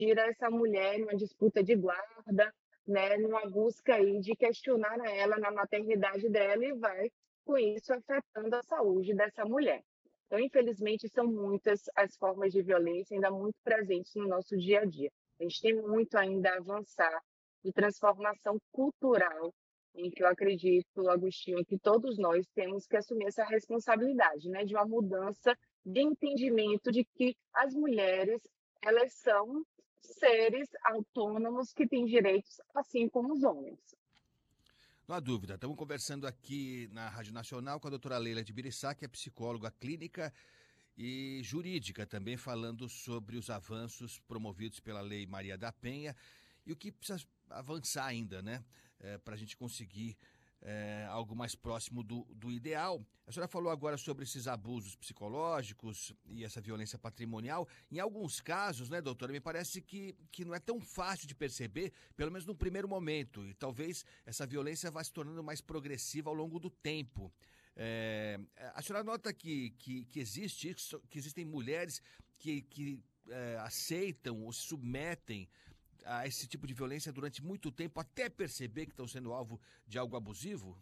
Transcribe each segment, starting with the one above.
tira essa mulher numa disputa de guarda, né, numa busca aí de questionar a ela na maternidade dela e vai, com isso, afetando a saúde dessa mulher. Então, infelizmente, são muitas as formas de violência ainda muito presentes no nosso dia a dia. A gente tem muito ainda a avançar de transformação cultural, em que eu acredito, Agostinho, que todos nós temos que assumir essa responsabilidade, né, de uma mudança de entendimento de que as mulheres, elas são seres autônomos que têm direitos assim como os homens. Não há dúvida. Estamos conversando aqui na Rádio Nacional com a doutora Leila de Birissá, que é psicóloga clínica e jurídica, também falando sobre os avanços promovidos pela Lei Maria da Penha e o que precisa avançar ainda, né? Para a gente conseguir algo mais próximo do ideal. A senhora falou agora sobre esses abusos psicológicos e essa violência patrimonial. Em alguns casos, né, doutora, me parece que não é tão fácil de perceber, pelo menos no primeiro momento, e talvez essa violência vá se tornando mais progressiva ao longo do tempo. A senhora nota que existe isso, que existem mulheres que aceitam ou se submetem a esse tipo de violência durante muito tempo, até perceber que estão sendo alvo de algo abusivo?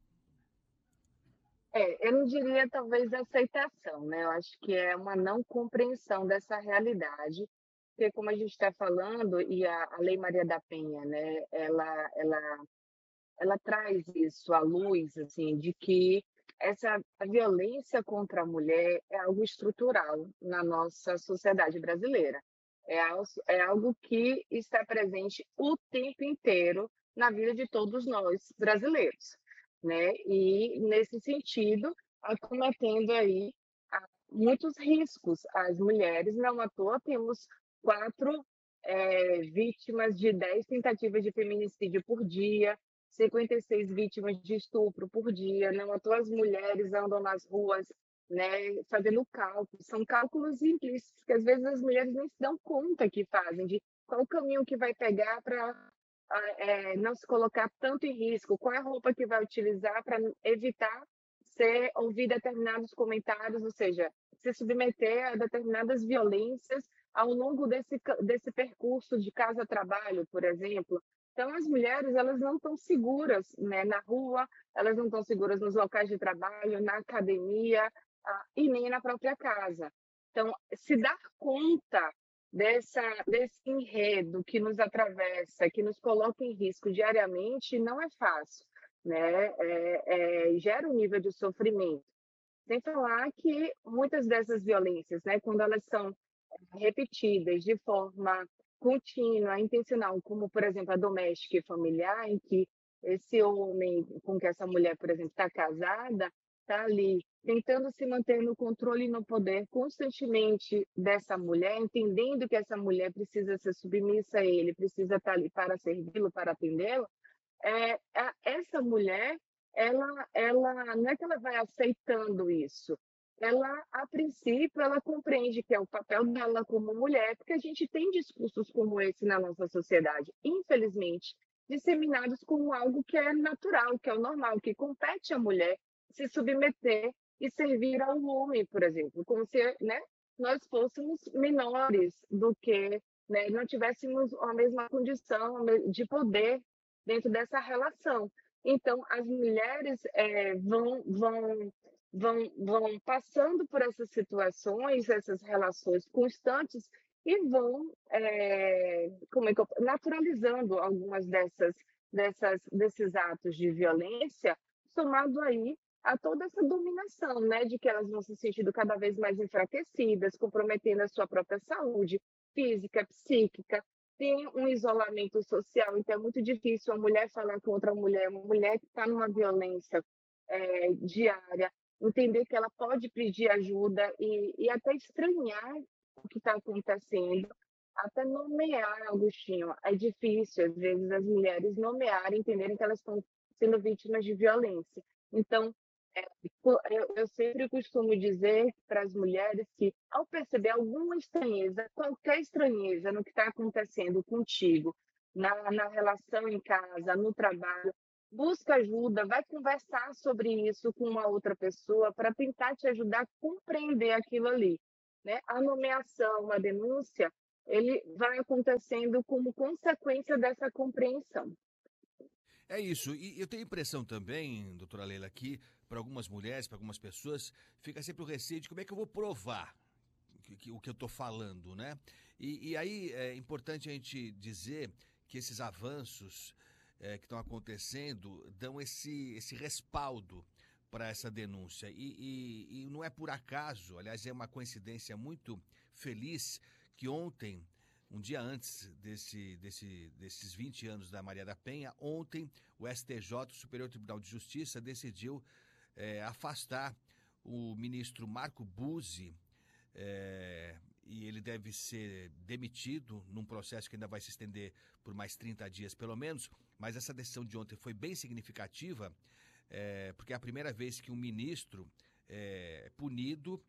Eu não diria talvez aceitação, né? Eu acho que é uma não compreensão dessa realidade, porque como a gente está falando, e a Lei Maria da Penha, né, ela traz isso à luz, assim, de que a violência contra a mulher é algo estrutural na nossa sociedade brasileira. É algo que está presente o tempo inteiro na vida de todos nós brasileiros, né? E, nesse sentido, acometendo aí muitos riscos às mulheres. Não à toa temos 4 vítimas de 10 tentativas de feminicídio por dia, 56 vítimas de estupro por dia. Não à toa as mulheres andam nas ruas, né, fazendo cálculos. São cálculos implícitos que às vezes as mulheres nem se dão conta que fazem, de qual o caminho que vai pegar para não se colocar tanto em risco, qual é a roupa que vai utilizar para evitar ouvir determinados comentários, ou seja, se submeter a determinadas violências ao longo desse percurso de casa a trabalho, por exemplo. Então, as mulheres, elas não estão seguras, né, na rua, elas não estão seguras nos locais de trabalho, na academia, e nem na própria casa. Então, se dar conta desse enredo que nos atravessa, que nos coloca em risco diariamente, não é fácil, né? Gera um nível de sofrimento. Sem falar que muitas dessas violências, né, quando elas são repetidas de forma contínua, intencional, como, por exemplo, a doméstica e familiar, em que esse homem com que essa mulher, por exemplo, está casada, está ali tentando se manter no controle e no poder constantemente dessa mulher, entendendo que essa mulher precisa ser submissa a ele, precisa estar ali para servi-lo, para atendê-lo. Essa mulher, ela não é que ela vai aceitando isso, ela, a princípio, ela compreende que é o papel dela como mulher, porque a gente tem discursos como esse na nossa sociedade, infelizmente, disseminados como algo que é natural, que é o normal, que compete à mulher se submeter e servir ao homem, por exemplo, como se, né, nós fôssemos menores do que, né, não tivéssemos a mesma condição de poder dentro dessa relação. Então, as mulheres vão passando por essas situações, essas relações constantes e vão naturalizando algumas desses atos de violência, somado aí a toda essa dominação, né, de que elas vão se sentindo cada vez mais enfraquecidas, comprometendo a sua própria saúde física, psíquica, tem um isolamento social, então é muito difícil a mulher falar com outra mulher, uma mulher que está numa violência diária, entender que ela pode pedir ajuda e até estranhar o que está acontecendo, até nomear, Agostinho. É difícil, às vezes, as mulheres nomearem, entenderem que elas estão sendo vítimas de violência. Então, eu sempre costumo dizer para as mulheres que, ao perceber alguma estranheza, qualquer estranheza no que está acontecendo contigo, na relação em casa, no trabalho, busca ajuda, vai conversar sobre isso com uma outra pessoa para tentar te ajudar a compreender aquilo ali, né? A nomeação, a denúncia, ele vai acontecendo como consequência dessa compreensão. É isso. E eu tenho a impressão também, doutora Leila, que para algumas mulheres, para algumas pessoas, fica sempre o receio de como é que eu vou provar o que eu estou falando, né? E aí é importante a gente dizer que esses avanços que estão acontecendo dão esse respaldo para essa denúncia. E não é por acaso, aliás, é uma coincidência muito feliz que ontem, um dia antes desses 20 anos da Maria da Penha, ontem o STJ, o Superior Tribunal de Justiça, decidiu afastar o ministro Marco Buzzi, e ele deve ser demitido num processo que ainda vai se estender por mais 30 dias, pelo menos. Mas essa decisão de ontem foi bem significativa, porque é a primeira vez que um ministro é punido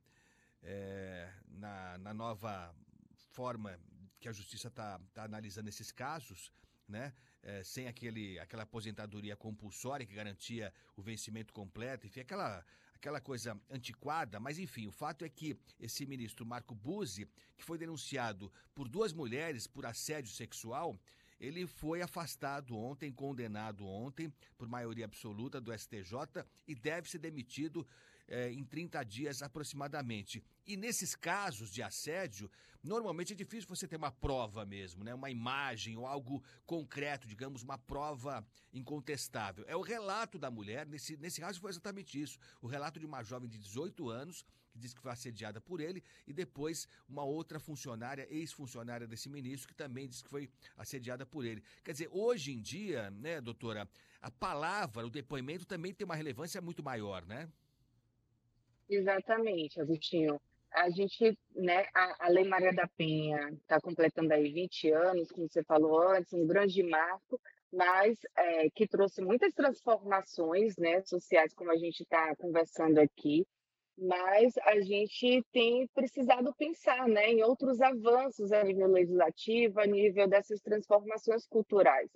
na nova forma que a justiça está analisando esses casos, né? Sem aquela aposentadoria compulsória que garantia o vencimento completo, enfim, aquela coisa antiquada. Mas enfim, o fato é que esse ministro Marco Buzzi, que foi denunciado por 2 mulheres por assédio sexual, ele foi afastado ontem, condenado ontem, por maioria absoluta do STJ, e deve ser demitido em 30 dias aproximadamente. E nesses casos de assédio, normalmente é difícil você ter uma prova mesmo, né? Uma imagem ou algo concreto, digamos, uma prova incontestável. É o relato da mulher, nesse caso foi exatamente isso. O relato de uma jovem de 18 anos, que disse que foi assediada por ele, e depois uma outra funcionária, ex-funcionária desse ministro, que também disse que foi assediada por ele. Quer dizer, hoje em dia, né, doutora, a palavra, o depoimento também tem uma relevância muito maior, né? Exatamente, Agostinho. A gente, né, a Lei Maria da Penha está completando aí 20 anos, como você falou antes, um grande marco, mas que trouxe muitas transformações, né, sociais, como a gente está conversando aqui, mas a gente tem precisado pensar, né, em outros avanços a nível legislativo, a nível dessas transformações culturais.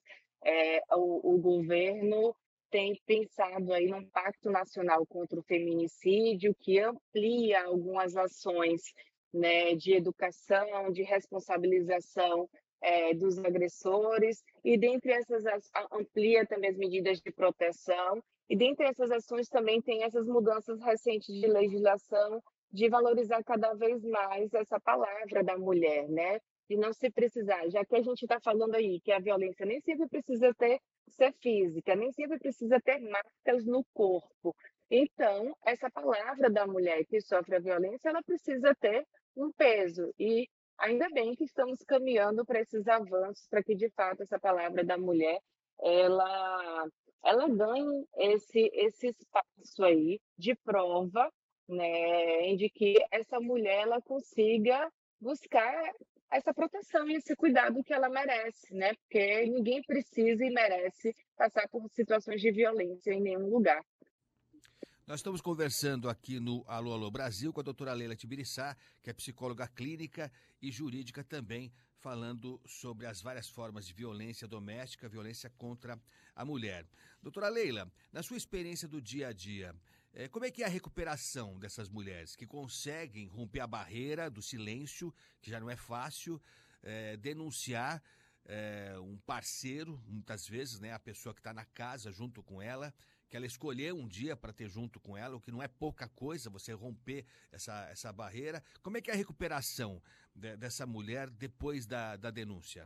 O governo tem pensado aí num pacto nacional contra o feminicídio que amplia algumas ações, né, de educação, de responsabilização dos agressores e dentre essas amplia também as medidas de proteção e dentre essas ações também tem essas mudanças recentes de legislação de valorizar cada vez mais essa palavra da mulher, né? De não se precisar, já que a gente está falando aí que a violência nem sempre precisa ser física, nem sempre precisa ter marcas no corpo. Então, essa palavra da mulher que sofre a violência, ela precisa ter um peso. E ainda bem que estamos caminhando para esses avanços, para que de fato essa palavra da mulher ela ela ganhe esse espaço aí de prova, né, de que essa mulher ela consiga buscar essa proteção e esse cuidado que ela merece, né? Porque ninguém precisa e merece passar por situações de violência em nenhum lugar. Nós estamos conversando aqui no Alô Alô Brasil com a doutora Leila Tibiriçá, que é psicóloga clínica e jurídica também, falando sobre as várias formas de violência doméstica, violência contra a mulher. Doutora Leila, na sua experiência do dia a dia, como é que é a recuperação dessas mulheres que conseguem romper a barreira do silêncio, que já não é fácil, denunciar um parceiro, muitas vezes, né, a pessoa que está na casa junto com ela, que ela escolheu um dia para ter junto com ela, o que não é pouca coisa, você romper essa barreira. Como é que é a recuperação dessa mulher depois da denúncia?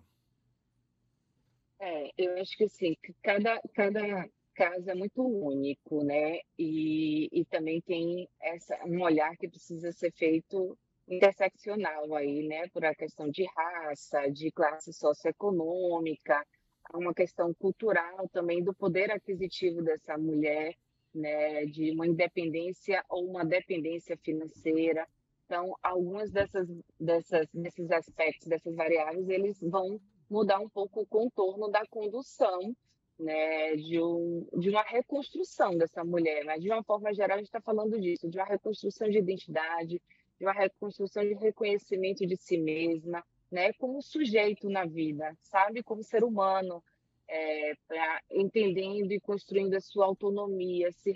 Eu acho que assim, que cada caso é muito único, né? E também tem um olhar que precisa ser feito interseccional aí, né? Por a questão de raça, de classe socioeconômica, uma questão cultural também do poder aquisitivo dessa mulher, né? De uma independência ou uma dependência financeira. Então, algumas desses aspectos, dessas variáveis, eles vão mudar um pouco o contorno da condução, né, de uma reconstrução dessa mulher, mas de uma forma geral a gente está falando disso, de uma reconstrução de identidade, de uma reconstrução de reconhecimento de si mesma, né, como sujeito na vida, sabe, como ser humano, entendendo e construindo a sua autonomia, se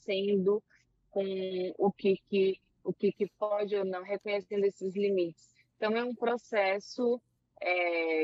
reconhecendo com o que pode ou não, reconhecendo esses limites. Então, é um processo